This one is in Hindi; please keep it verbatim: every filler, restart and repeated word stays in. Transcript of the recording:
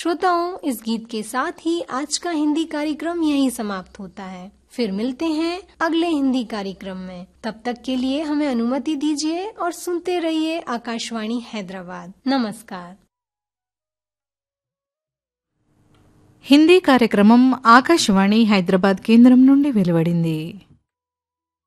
श्रोताओं, इस गीत के साथ ही आज का हिंदी कार्यक्रम यहीं समाप्त होता है। फिर मिलते हैं अगले हिंदी कार्यक्रम में। तब तक के लिए हमें अनुमति दीजिए और सुनते रहिए आकाशवाणी हैदराबाद। नमस्कार। హిందీ కార్యక్రమం ఆకాశవాణి హైదరాబాద్ కేంద్రం నుండి వెలువడింది।